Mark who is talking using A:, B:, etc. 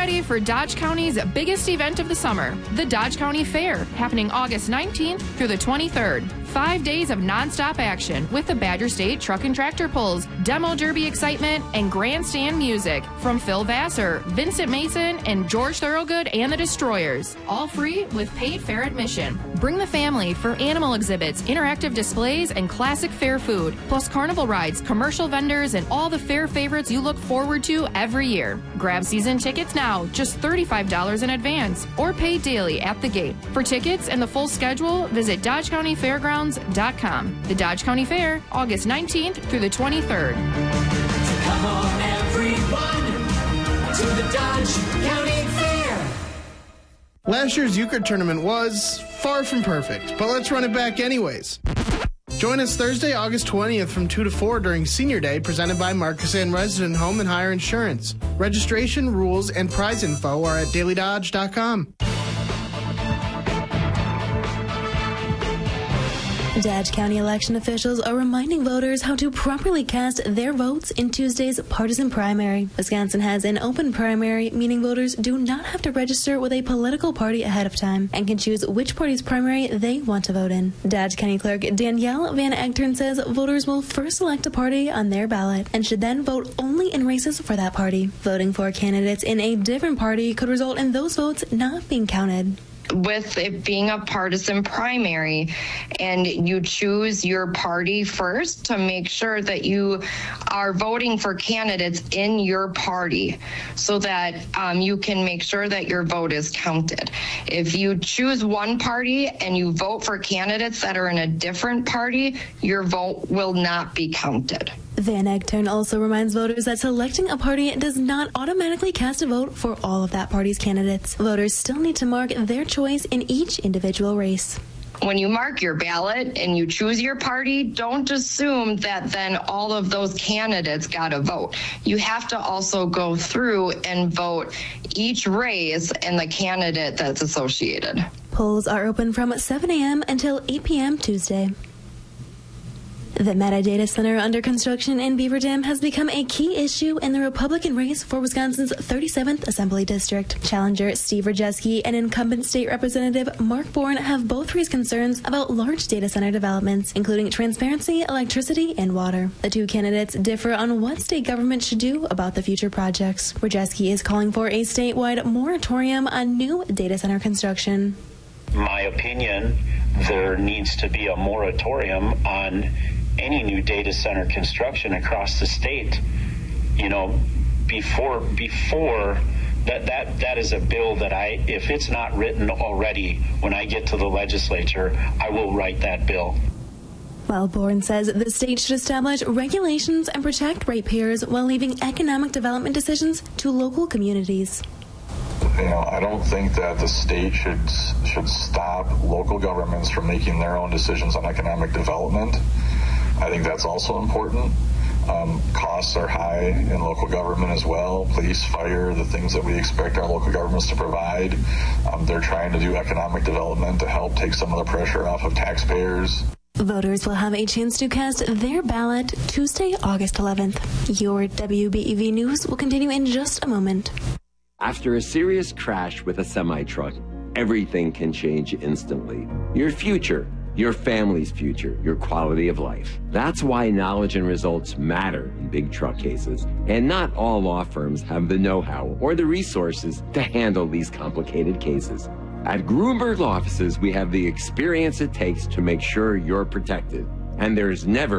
A: ready for Dodge County's biggest event of the summer, the Dodge County Fair, happening August 19th through the 23rd. 5 days of nonstop action with the Badger State Truck and Tractor Pulls, Demo Derby excitement, and grandstand music from Phil Vassar, Vincent Mason, and George Thorogood and the Destroyers. All free with paid fair admission. Bring the family for animal exhibits, interactive displays, and classic fair food, plus carnival rides, commercial vendors, and all the fair favorites you look forward to every year. Grab season tickets now, just $35 in advance, or pay daily at the gate. For tickets and the full schedule, visit DodgeCountyFairgrounds.com. The Dodge County Fair, August 19th through the 23rd.
B: Come on, everyone, to the Dodge County Fair.
C: Last year's Euchre tournament was far from perfect, but let's run it back anyways. Join us Thursday, August 20th from 2 to 4 during Senior Day, presented by Marcus Ann Resident Home and Hire Insurance. Registration, rules, and prize info are at dailydodge.com.
D: Dodge County election officials are reminding voters how to properly cast their votes in Tuesday's partisan primary. Wisconsin has an open primary, meaning voters do not have to register with a political party ahead of time and can choose which party's primary they want to vote in. Dodge County Clerk Danielle Van Echtern says voters will first select a party on their ballot and should then vote only in races for that party. Voting for candidates in a different party could result in those votes not being counted.
E: With it being a partisan primary and you choose your party first, to make sure that you are voting for candidates in your party so that you can make sure that your vote is counted. If you choose one party and you vote for candidates that are in a different party, your vote will not be counted.
D: Van Echtern also reminds voters that selecting a party does not automatically cast a vote for all of that party's candidates. Voters still need to mark their choice in each individual race.
E: When you mark your ballot and you choose your party, don't assume that then all of those candidates got a vote. You have to also go through and vote each race and the candidate that's associated.
D: Polls are open from 7 a.m. until 8 p.m. Tuesday. The Meta Data Center under construction in Beaver Dam has become a key issue in the Republican race for Wisconsin's 37th Assembly District. Challenger Steve Rajewski and incumbent state representative Mark Bourne have both raised concerns about large data center developments, including transparency, electricity, and water. The two candidates differ on what state government should do about the future projects. Rajewski is calling for a statewide moratorium on new data center construction.
F: My opinion, there needs to be a moratorium on any new data center construction across the state. You know, before that is a bill that if it's not written already, when I get to the legislature, I will write that bill.
D: While Bourne says the state should establish regulations and protect ratepayers while leaving economic development decisions to local communities.
G: You know, I don't think that the state should stop local governments from making their own decisions on economic development. I think that's also important. Costs are high in local government as well. Police, fire, the things that we expect our local governments to provide. They're trying to do economic development to help take some of the pressure off of taxpayers.
D: Voters will have a chance to cast their ballot Tuesday, August 11th. Your WBEV News will continue in just a moment.
H: After a serious crash with a semi-truck, everything can change instantly. Your future, your family's future, your quality of life. That's why knowledge and results matter in big truck cases. And not all law firms have the know-how or the resources to handle these complicated cases. At Grunberg Law Offices, we have the experience it takes to make sure you're protected. And there's never